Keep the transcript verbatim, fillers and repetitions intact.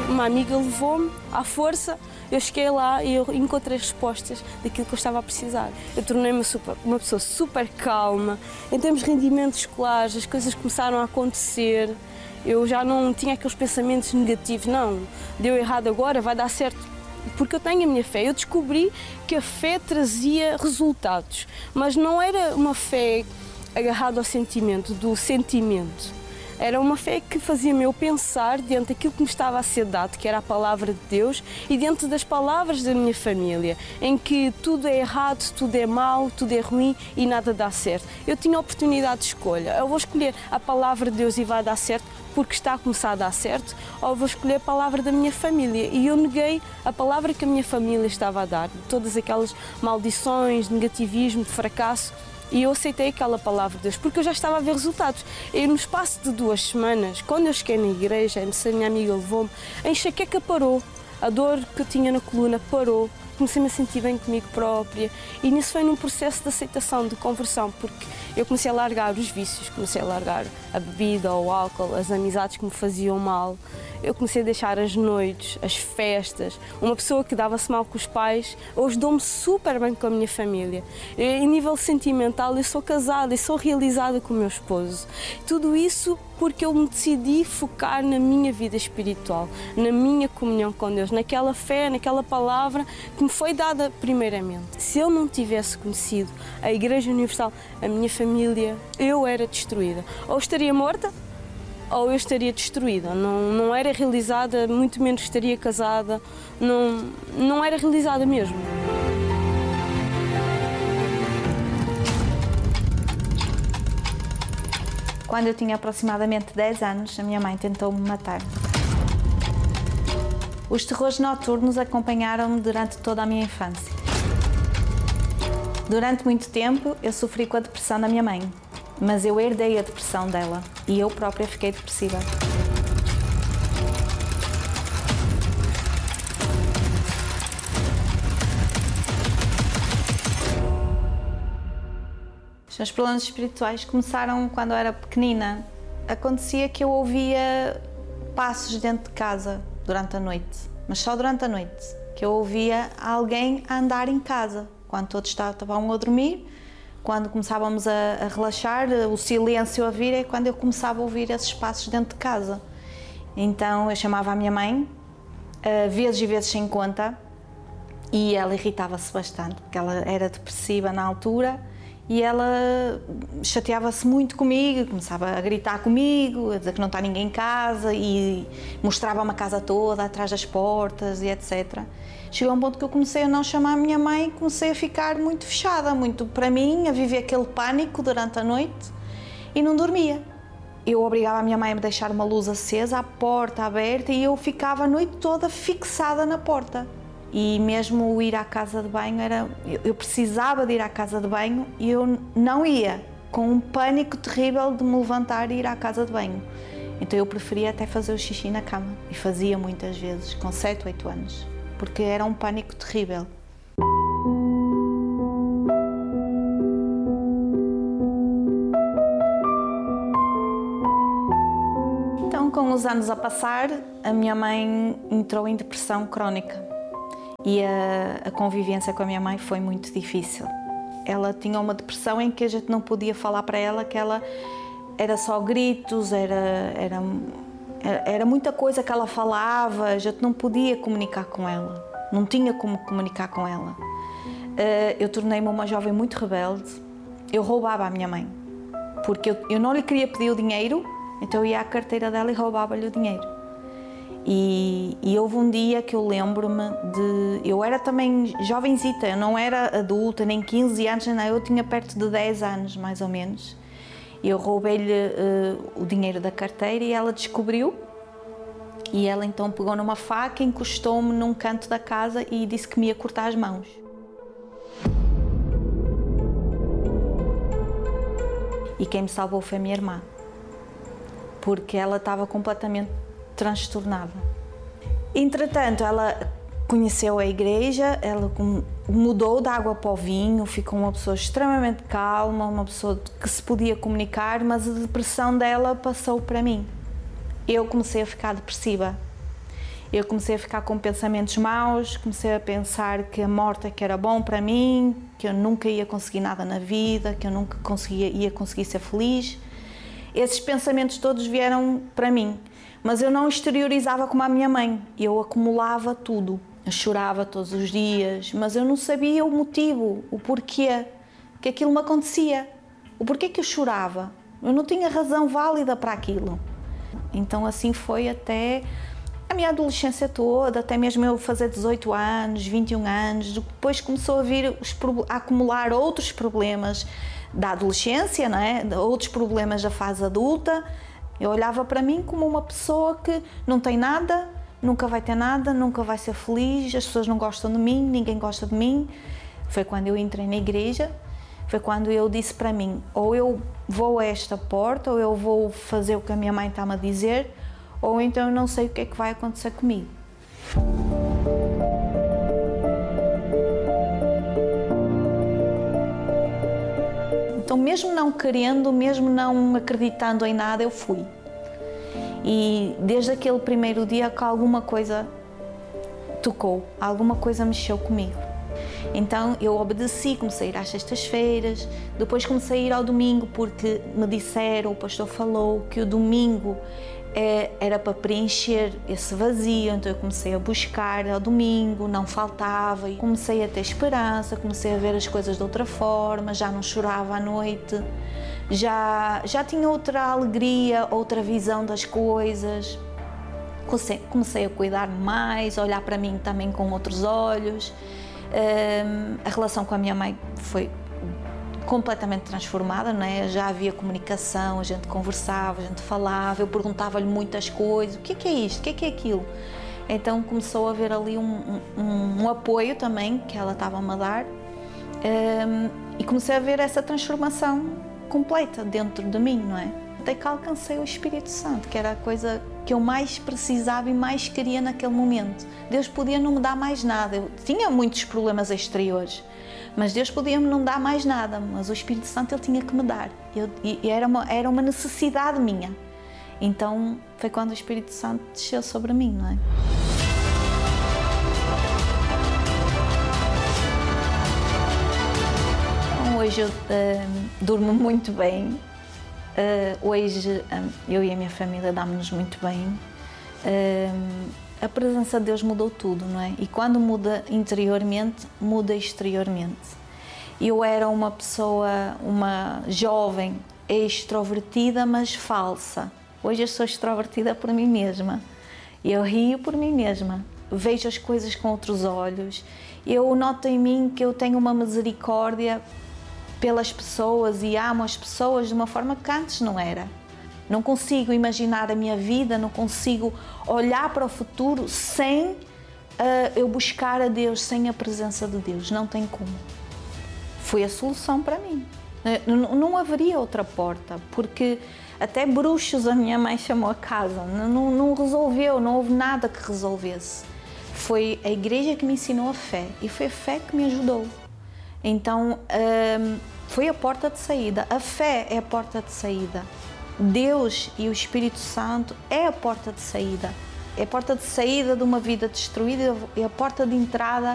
uma amiga levou-me à força, eu cheguei lá e eu encontrei respostas daquilo que eu estava a precisar. Eu tornei-me uma pessoa super calma, em termos de rendimentos escolares, as coisas começaram a acontecer, eu já não tinha aqueles pensamentos negativos, não, deu errado agora, vai dar certo, porque eu tenho a minha fé. Eu descobri que a fé trazia resultados, mas não era uma fé agarrada ao sentimento, do sentimento. Era uma fé que fazia-me eu pensar diante daquilo que me estava a ser dado, que era a palavra de Deus, e diante das palavras da minha família, em que tudo é errado, tudo é mau, tudo é ruim e nada dá certo. Eu tinha a oportunidade de escolha. Eu vou escolher a palavra de Deus e vai dar certo porque está a começar a dar certo, ou vou escolher a palavra da minha família. E eu neguei a palavra que a minha família estava a dar, todas aquelas maldições, negativismo, fracasso. E eu aceitei aquela palavra de Deus, porque eu já estava a ver resultados. E no espaço de duas semanas, quando eu cheguei na igreja, a minha amiga levou-me, a enxaqueca parou, a dor que eu tinha na coluna parou, comecei-me a sentir bem comigo própria. E nisso foi num processo de aceitação, de conversão, porque eu comecei a largar os vícios, comecei a largar a bebida, o álcool, as amizades que me faziam mal. Eu comecei a deixar as noites, as festas. Uma pessoa que dava-se mal com os pais, hoje dou-me super bem com a minha família. Em nível sentimental, eu sou casada e sou realizada com o meu esposo. Tudo isso porque eu me decidi focar na minha vida espiritual, na minha comunhão com Deus, naquela fé, naquela palavra que me foi dada primeiramente. Se eu não tivesse conhecido a Igreja Universal, a minha família, eu era destruída. Ou estaria morta, ou eu estaria destruída, não, não era realizada, muito menos estaria casada, não, não era realizada mesmo. Quando eu tinha aproximadamente dez anos, a minha mãe tentou-me matar. Os terrores noturnos acompanharam-me durante toda a minha infância. Durante muito tempo, eu sofri com a depressão da minha mãe, mas eu herdei a depressão dela e eu própria fiquei depressiva. Os meus problemas espirituais começaram quando eu era pequenina. Acontecia que eu ouvia passos dentro de casa durante a noite, mas só durante a noite, que eu ouvia alguém a andar em casa, quando todos estavam a dormir. Quando começávamos a, a relaxar, o silêncio a vir é quando eu começava a ouvir esses passos dentro de casa. Então eu chamava a minha mãe, vezes e vezes sem conta, e ela irritava-se bastante, porque ela era depressiva na altura e ela chateava-se muito comigo, começava a gritar comigo, a dizer que não está ninguém em casa e mostrava-me a casa toda, atrás das portas e etcétera. Chegou a um ponto que eu comecei a não chamar a minha mãe e comecei a ficar muito fechada, muito para mim, a viver aquele pânico durante a noite e não dormia. Eu obrigava a minha mãe a me deixar uma luz acesa, a porta aberta, e eu ficava a noite toda fixada na porta. E mesmo o ir à casa de banho, era, eu precisava de ir à casa de banho e eu não ia, com um pânico terrível de me levantar e ir à casa de banho. Então eu preferia até fazer o xixi na cama, e fazia muitas vezes, com sete, oito anos. Porque era um pânico terrível. Então, com os anos a passar, a minha mãe entrou em depressão crónica e a, a convivência com a minha mãe foi muito difícil. Ela tinha uma depressão em que a gente não podia falar para ela que ela era só gritos, era... era Era muita coisa que ela falava, a gente não podia comunicar com ela, não tinha como comunicar com ela. Eu tornei-me uma jovem muito rebelde, eu roubava a minha mãe, porque eu, eu não lhe queria pedir o dinheiro, então eu ia à carteira dela e roubava-lhe o dinheiro. E, e houve um dia que eu lembro-me de... Eu era também jovenzita, eu não era adulta, nem quinze anos, não, eu tinha perto de dez anos, mais ou menos. Eu roubei-lhe uh, o dinheiro da carteira e ela descobriu, e ela então pegou numa faca, encostou-me num canto da casa e disse que me ia cortar as mãos. E quem me salvou foi a minha irmã, porque ela estava completamente transtornada. Entretanto, ela conheceu a igreja, ela mudou da água para o vinho, ficou uma pessoa extremamente calma, uma pessoa que se podia comunicar, mas a depressão dela passou para mim. Eu comecei a ficar depressiva Eu comecei a ficar com pensamentos maus, comecei a pensar que a morte é que era bom para mim, que eu nunca ia conseguir nada na vida, que eu nunca conseguia, ia conseguir ser feliz. Esses pensamentos todos vieram para mim, mas eu não exteriorizava como a minha mãe. Eu acumulava tudo. Eu chorava todos os dias, mas eu não sabia o motivo, o porquê que aquilo me acontecia. O porquê que eu chorava. Eu não tinha razão válida para aquilo. Então assim foi até a minha adolescência toda, até mesmo eu fazer dezoito anos, vinte e um anos. Depois começou a vir os, a acumular outros problemas da adolescência, não é? Outros problemas da fase adulta. Eu olhava para mim como uma pessoa que não tem nada, nunca vai ter nada, nunca vai ser feliz, as pessoas não gostam de mim, ninguém gosta de mim. Foi quando eu entrei na igreja, foi quando eu disse para mim, ou eu vou a esta porta, ou eu vou fazer o que a minha mãe está-me a dizer, ou então eu não sei o que é que vai acontecer comigo. Então, mesmo não querendo, mesmo não acreditando em nada, eu fui. E desde aquele primeiro dia que alguma coisa tocou, alguma coisa mexeu comigo. Então eu obedeci, comecei a ir às sextas-feiras, depois comecei a ir ao domingo porque me disseram, o pastor falou que o domingo é, era para preencher esse vazio, então eu comecei a buscar ao domingo, não faltava, e comecei a ter esperança, comecei a ver as coisas de outra forma, já não chorava à noite, já, já tinha outra alegria, outra visão das coisas, comecei, comecei a cuidar mais, a olhar para mim também com outros olhos. Um, a relação com a minha mãe foi completamente transformada, não é? Já havia comunicação, a gente conversava, a gente falava, eu perguntava-lhe muitas coisas, o que é que é isto, o que é que é aquilo? Então começou a haver ali um, um, um apoio também que ela estava-me a dar, um, e comecei a ver essa transformação completa dentro de mim, não é? Até que alcancei o Espírito Santo, que era a coisa que eu mais precisava e mais queria naquele momento. Deus podia não me dar mais nada, eu tinha muitos problemas exteriores, mas Deus podia-me não dar mais nada, mas o Espírito Santo Ele tinha que me dar, eu, e era uma, era uma necessidade minha. Então foi quando o Espírito Santo desceu sobre mim, não é? Então, hoje eu uh, durmo muito bem. Uh, hoje um, eu e a minha família damos-nos muito bem. Uh, a presença de Deus mudou tudo, não é? E quando muda interiormente, muda exteriormente. Eu era uma pessoa, uma jovem extrovertida, mas falsa. Hoje eu sou extrovertida por mim mesma. Eu rio por mim mesma. Vejo as coisas com outros olhos. Eu noto em mim que eu tenho uma misericórdia pelas pessoas e amo as pessoas de uma forma que antes não era. Não consigo imaginar a minha vida, não consigo olhar para o futuro sem uh, eu buscar a Deus, sem a presença de Deus. Não tem como. Foi a solução para mim. Não, não haveria outra porta, porque até bruxos a minha mãe chamou a casa. Não, não resolveu, não houve nada que resolvesse. Foi a igreja que me ensinou a fé e foi a fé que me ajudou. Então, um, foi a porta de saída. A fé é a porta de saída. Deus e o Espírito Santo é a porta de saída. É a porta de saída de uma vida destruída e a porta de entrada